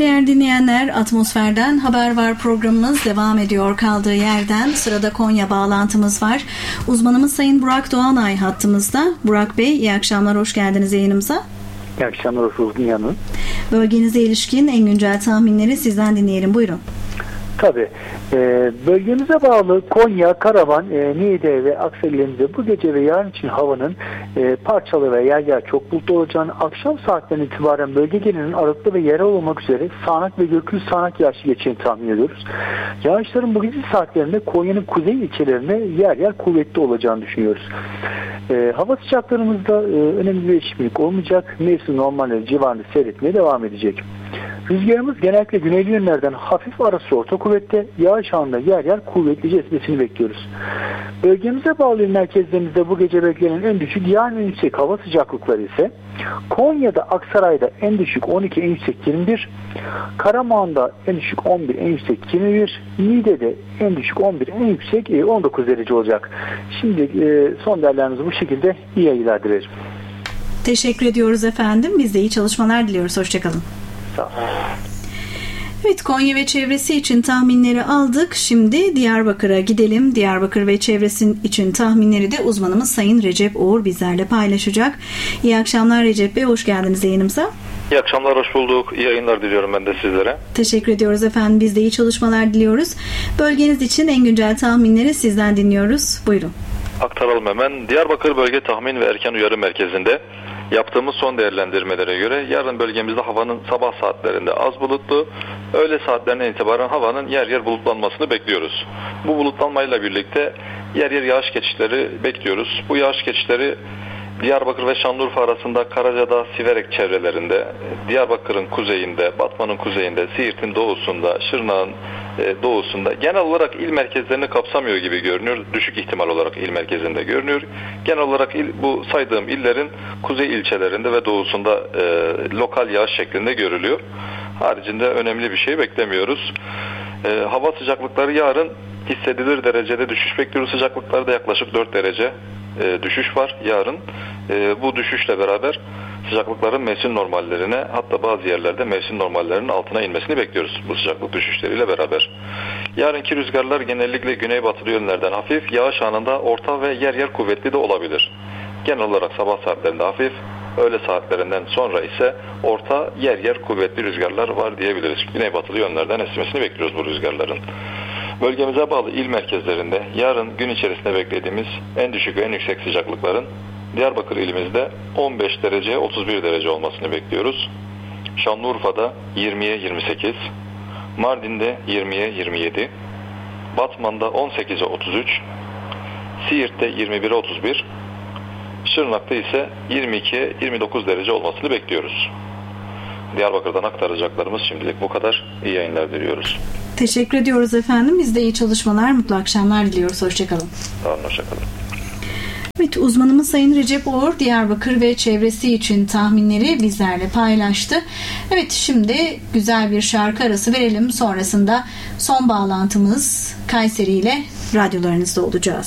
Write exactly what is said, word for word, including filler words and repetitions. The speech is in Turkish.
Değerli dinleyenler, Atmosfer'den Haber Var programımız devam ediyor kaldığı yerden. Sırada Konya bağlantımız var. Uzmanımız Sayın Burak Doğanay hattımızda. Burak Bey, iyi akşamlar, hoş geldiniz yayınımıza. İyi akşamlar, hoş bulduk Nihan'ın. Bölgenize ilişkin en güncel tahminleri sizden dinleyelim, buyurun. Tabii. E, bölgemize bağlı Konya, Karaman, e, Niğde ve Aksaril'inde bu gece ve yarın için havanın e, parçalı ve yer yer çok bulutlu olacağını, akşam saatlerinden itibaren bölge genelinin aralıklı ve yerel olmak üzere sağanak ve gökyüzü sağanak yağışı geçeceğini tahmin ediyoruz. Yağışların bu gece saatlerinde Konya'nın kuzey ilçelerinde yer yer kuvvetli olacağını düşünüyoruz. E, hava sıcaklarımızda e, önemli bir değişiklik olmayacak. Mevsim normalleri civarında seyretmeye devam edecek. Rüzgarımız genellikle güneyli yönlerden hafif arası orta kuvvette, yağış anında yer yer kuvvetlice esmesini bekliyoruz. Bölgemize bağlı il merkezlerimizde bu gece beklenen en düşük, yarın en yüksek hava sıcaklıkları ise Konya'da, Aksaray'da en düşük on iki, en yüksek yirmi bir, Karaman'da en düşük on bir, en yüksek yirmi bir, Niğde'de en düşük on bir, en yüksek on dokuz derece olacak. Şimdi son değerlerimizi bu şekilde iyi yayınlar dilerim. Teşekkür ediyoruz efendim. Biz de iyi çalışmalar diliyoruz. Hoşçakalın. Sağ olun. Evet, Konya ve çevresi için tahminleri aldık. Şimdi Diyarbakır'a gidelim. Diyarbakır ve çevresi için tahminleri de uzmanımız Sayın Recep Uğur bizlerle paylaşacak. İyi akşamlar Recep Bey, hoş geldiniz yayınımıza. İyi akşamlar, hoş bulduk. İyi yayınlar diliyorum ben de sizlere. Teşekkür ediyoruz efendim. Biz de iyi çalışmalar diliyoruz. Bölgeniz için en güncel tahminleri sizden dinliyoruz. Buyurun. Aktaralım hemen. Diyarbakır Bölge Tahmin ve Erken Uyarı Merkezi'nde yaptığımız son değerlendirmelere göre yarın bölgemizde havanın sabah saatlerinde az bulutlu, öğle saatlerinden itibaren havanın yer yer bulutlanmasını bekliyoruz. Bu bulutlanmayla birlikte yer yer yağış geçişleri bekliyoruz. Bu yağış geçişleri Diyarbakır ve Şanlıurfa arasında Karacadağ, Siverek çevrelerinde, Diyarbakır'ın kuzeyinde, Batman'ın kuzeyinde, Siirt'in doğusunda, Şırnak'ın doğusunda, genel olarak il merkezlerini kapsamıyor gibi görünüyor. Düşük ihtimal olarak il merkezinde görünüyor. Genel olarak il, bu saydığım illerin kuzey ilçelerinde ve doğusunda e, lokal yağış şeklinde görülüyor. Haricinde önemli bir şey beklemiyoruz. E, hava sıcaklıkları yarın hissedilir derecede düşüş bekliyoruz. Sıcaklıklarda yaklaşık dört derece e, düşüş var yarın. E, bu düşüşle beraber sıcaklıkların mevsim normallerine, hatta bazı yerlerde mevsim normallerinin altına inmesini bekliyoruz bu sıcaklık düşüşleriyle beraber. Yarınki rüzgarlar genellikle güneybatılı yönlerden hafif, yağış anında orta ve yer yer kuvvetli de olabilir. Genel olarak sabah saatlerinde hafif, öğle saatlerinden sonra ise orta, yer yer kuvvetli rüzgarlar var diyebiliriz. Güneybatılı yönlerden esmesini bekliyoruz bu rüzgarların. Bölgemize bağlı il merkezlerinde yarın gün içerisinde beklediğimiz en düşük ve en yüksek sıcaklıkların Diyarbakır ilimizde on beş derece otuz bir derece olmasını bekliyoruz. Şanlıurfa'da yirmiye yirmi sekiz, Mardin'de yirmiye yirmi yedi, Batman'da on sekize otuz üç, Siirt'te yirmi bire otuz bir, Şırnak'ta ise yirmi ikiye yirmi dokuz derece olmasını bekliyoruz. Diyarbakır'dan aktaracaklarımız şimdilik bu kadar. İyi yayınlar diliyoruz. Teşekkür ediyoruz efendim. Biz de iyi çalışmalar, mutlu akşamlar diliyoruz. Hoşçakalın. Sağ olun, hoşçakalın. Evet, uzmanımız Sayın Recep Uğur Diyarbakır ve çevresi için tahminleri bizlerle paylaştı. Evet, şimdi güzel bir şarkı arası verelim. Sonrasında son bağlantımız Kayseri ile radyolarınızda olacağız.